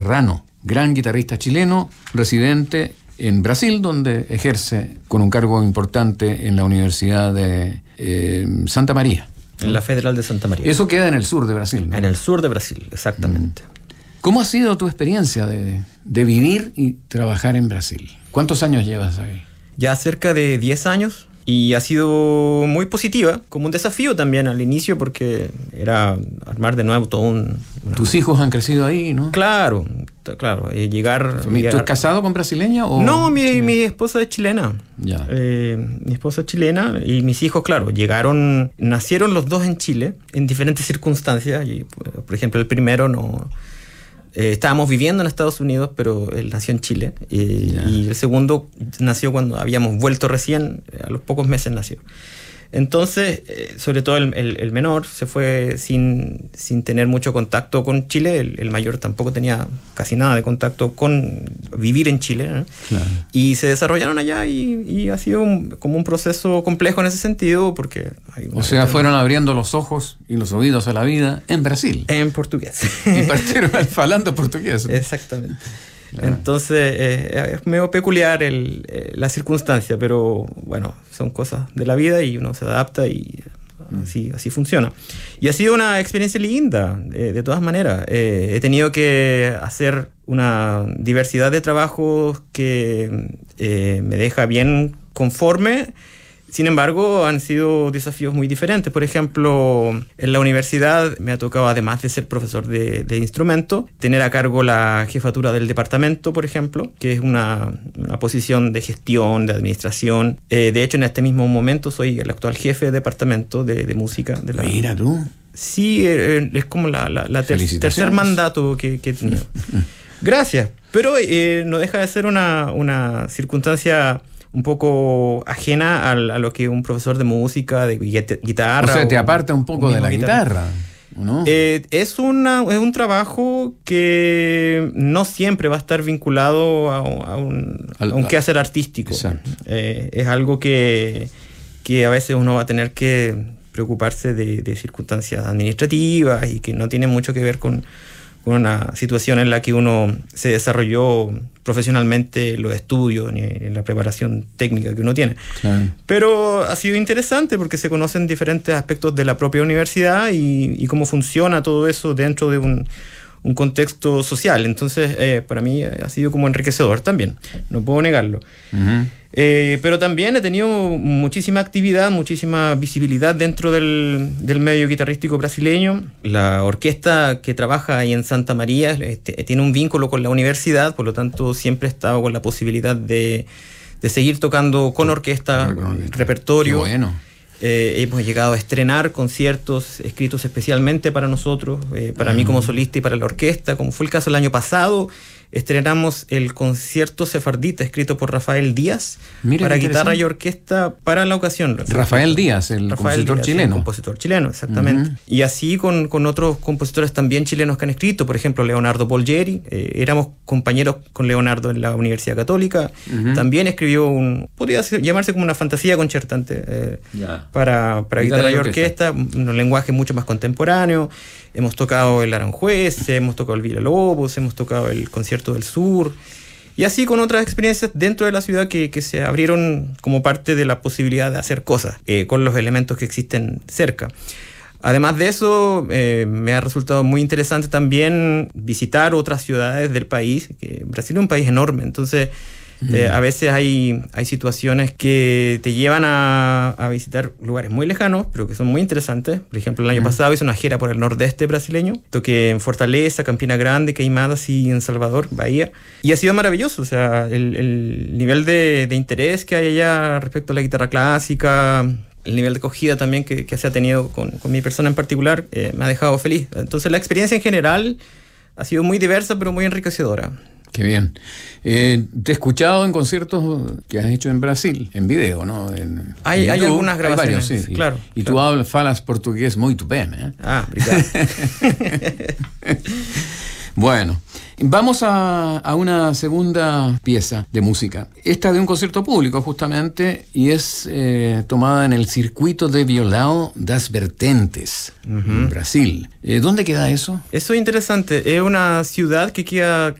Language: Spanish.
Serrano, gran guitarrista chileno, residente en Brasil, donde ejerce con un cargo importante en la Universidad de Santa María. En la Federal de Santa María. Eso queda en el sur de Brasil, ¿no? En el sur de Brasil, exactamente. ¿Cómo ha sido tu experiencia de vivir y trabajar en Brasil? ¿Cuántos años llevas ahí? Ya cerca de 10 años. Y ha sido muy positiva, como un desafío también al inicio, porque era armar de nuevo todo un... ¿Tus hijos han crecido ahí, no? Claro, llegar... ¿Tú eres casado con brasileña o...? No, mi esposa es chilena. Ya. Mi esposa es chilena y mis hijos, claro, nacieron los dos en Chile, en diferentes circunstancias. Y, por ejemplo, el primero no... estábamos viviendo en Estados Unidos, pero él nació en Chile. Y el segundo nació cuando habíamos vuelto recién, a los pocos meses nació. Entonces, sobre todo el menor se fue sin tener mucho contacto con Chile. El mayor tampoco tenía casi nada de contacto con vivir en Chile, ¿no? Claro. Y se desarrollaron allá y ha sido como un proceso complejo en ese sentido, porque... fueron abriendo los ojos y los oídos a la vida en Brasil. En portugués. Y partieron hablando portugués. Exactamente. Claro. Entonces es medio peculiar la circunstancia, pero bueno, son cosas de la vida y uno se adapta y así funciona. Y ha sido una experiencia linda, de todas maneras. He tenido que hacer una diversidad de trabajos que me deja bien conforme. Sin embargo, han sido desafíos muy diferentes. Por ejemplo, en la universidad me ha tocado, además de ser profesor de instrumento, tener a cargo la jefatura del departamento, por ejemplo, que es una posición de gestión, de administración. De hecho, en este mismo momento soy el actual jefe de departamento de música. Mira tú. Sí, es como la tercer mandato que he tenido. Gracias. Pero no deja de ser una circunstancia un poco ajena a lo que un profesor de música, de guitarra... O sea, te aparta un poco de la guitarra, ¿no? Es un trabajo que no siempre va a estar vinculado a un quehacer artístico. Es algo que a veces uno va a tener que preocuparse de circunstancias administrativas y que no tiene mucho que ver con una situación en la que uno se desarrolló profesionalmente los estudios ni en la preparación técnica que uno tiene. Claro. Pero ha sido interesante porque se conocen diferentes aspectos de la propia universidad y cómo funciona todo eso dentro de un contexto social. Entonces, para mí ha sido como enriquecedor también, no puedo negarlo. Uh-huh. Pero también he tenido muchísima actividad, muchísima visibilidad dentro del medio guitarrístico brasileño. La orquesta que trabaja ahí en Santa María tiene un vínculo con la universidad, por lo tanto siempre he estado con la posibilidad de seguir tocando con orquesta, repertorio. Qué bueno. Hemos llegado a estrenar conciertos escritos especialmente para nosotros, para mí como solista y para la orquesta, como fue el caso el año pasado. Estrenamos el concierto sefardita escrito por Rafael Díaz. Mira, para guitarra y orquesta para la ocasión. Rafael Díaz, el compositor chileno. El compositor chileno, exactamente. Uh-huh. Y así con otros compositores también chilenos que han escrito, por ejemplo, Leonardo Polgeri. Éramos compañeros con Leonardo en la Universidad Católica. Uh-huh. También escribió podría llamarse como una fantasía concertante para guitarra y orquesta, un lenguaje mucho más contemporáneo. Hemos tocado el Aranjuez, hemos tocado el Villalobos, hemos tocado el Concierto del Sur, y así con otras experiencias dentro de la ciudad que se abrieron como parte de la posibilidad de hacer cosas con los elementos que existen cerca. Además de eso, me ha resultado muy interesante también visitar otras ciudades del país. Brasil es un país enorme, entonces a veces hay situaciones que te llevan a visitar lugares muy lejanos, pero que son muy interesantes. Por ejemplo, el año pasado hice una gira por el nordeste brasileño. Toqué en Fortaleza, Campina Grande, Queimadas y en Salvador, Bahía. Y ha sido maravilloso. O sea, el nivel de interés que hay allá respecto a la guitarra clásica, el nivel de acogida también que se ha tenido con mi persona en particular, me ha dejado feliz. Entonces, la experiencia en general ha sido muy diversa, pero muy enriquecedora. Qué bien. Te he escuchado en conciertos que has hecho en Brasil, en video, ¿no? Hay algunas grabaciones, hay varios, sí. Claro. Y tú falas portugués muito bem, ¿eh? Obrigado. Bueno, vamos a una segunda pieza de música. Esta de un concierto público, justamente, y es tomada en el Circuito de Violão das Vertentes, en Brasil. ¿Dónde queda eso? Eso es interesante. Es una ciudad que queda